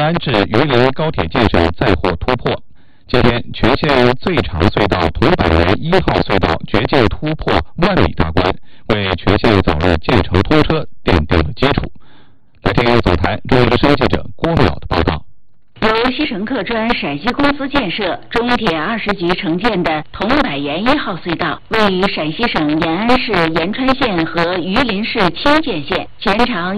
安至榆林高铁建设再获突破。今天，全线最长隧道桐柏园1号隧道绝境突破1万米大关，为全线早日建成通车奠定了基础。来听总台中国之声记者郭淼的报道。 由西城客专陕西公司建设，中铁20局承建的桐柏园1号隧道，位于陕西省延安市延川县和榆林市清涧县，全长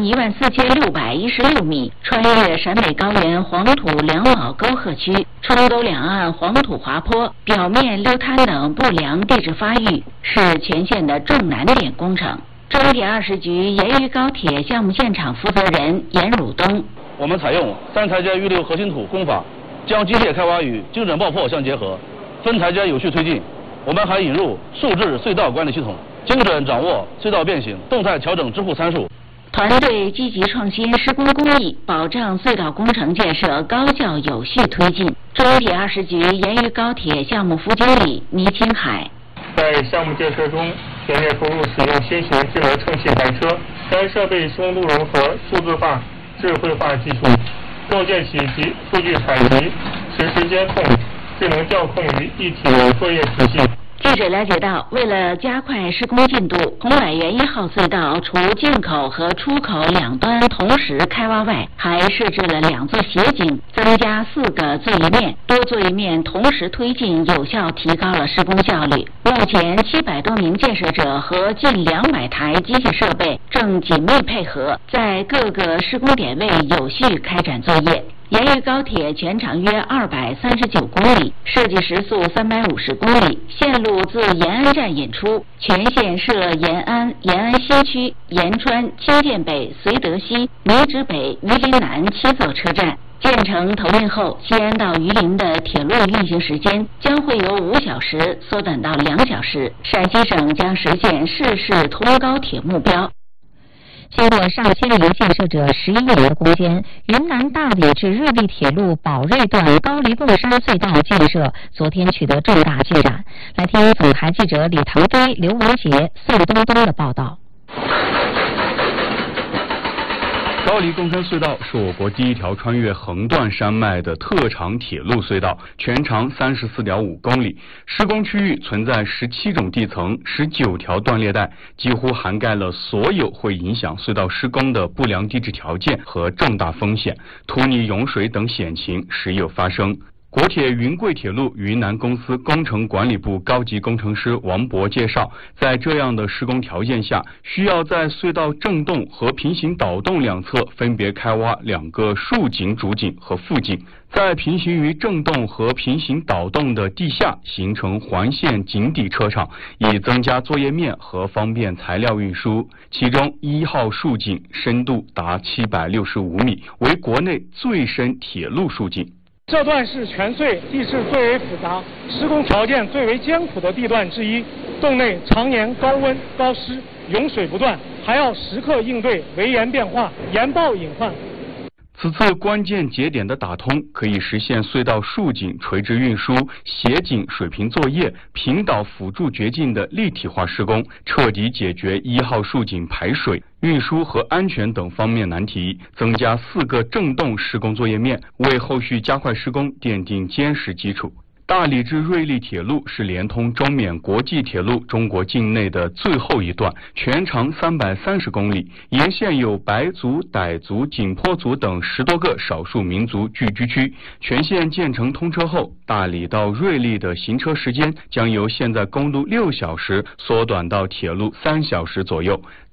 14616米，穿越陕北高原黄土两老沟壑区，冲沟两岸黄土滑坡，表面溜滩等不良地质发育，是全县的重难点工程。中铁20局盐渝高铁项目现场负责人严汝东。 我们采用3台阶预留核心土工法，将机械开挖与精准爆破相结合，分台阶有序推进。我们还引入数字隧道管理系统，精准掌握隧道变形，动态调整支付参数。 团队积极创新施工工艺，保障隧道工程建设高效有序推进。中铁20局盐渝高铁项目副经理倪青海。 在项目建设中，全面投入使用新型智能乘气排车，该设备深度融合数字化、智慧化技术，构建起集数据采集、实时监控、智能调控于一体的作业体系。 记者了解到，为了加快施工进度，桐柏园1号隧道除进口和出口两端同时开挖外，还设置了2座斜井，增加4个作业面，多作业面同时推进，有效提高了施工效率。目前700多名建设者和近200台机械设备正紧密配合，在各个施工点位有序开展作业。盐渝高铁全长约239公里，设计时速350公里，线路自延安站引出，全线设延安、延安新区、延川、清涧北、绥德西、米脂北、榆林南7座车站。建成投运后，西安到榆林的铁路运行时间将会由5小时缩短到2小时，陕西省将实现市通高铁目标。 经过上千名建设者11年的攻坚，云南大理至瑞丽铁路宝瑞段高黎贡山隧道建设昨天取得重大进展。来听总台记者李腾飞、刘文杰、宋东东的报道。 高黎贡山隧道是我国第一条穿越横断山脉的特长铁路隧道，全长34.5公里，施工区域存在17种地层、19条断裂带，几乎涵盖了所有会影响隧道施工的不良地质条件和重大风险，土泥涌水等险情时有发生。国铁云贵铁路云南公司工程管理部高级工程师王博介绍，在这样的施工条件下，需要在隧道正洞和平行导洞两侧分别开挖2个竖井主井和副井，在平行于正洞和平行导洞的地下形成环线井底车场，以增加作业面和方便材料运输。其中1号竖井深度达765米，为国内最深铁路竖井。 这段是全隧地势最为复杂、施工条件最为艰苦的地段之一，洞内常年高温高湿，涌水不断，还要时刻应对围岩变化、岩爆隐患。 此次关键节点的打通，可以实现隧道竖井垂直运输、斜井水平作业、平导辅助掘进的立体化施工，彻底解决1号竖井排水、运输和安全等方面难题，增加4个正洞施工作业面，为后续加快施工奠定坚实基础。大理至瑞丽铁路是连通中缅国际铁路中国境内的最后一段，全长330公里，沿线有白族、傣族、景颇族等10多个少数民族聚居区。全线建成通车后，大理到瑞丽的行车时间将由现在公路6小时缩短到铁路3小时左右。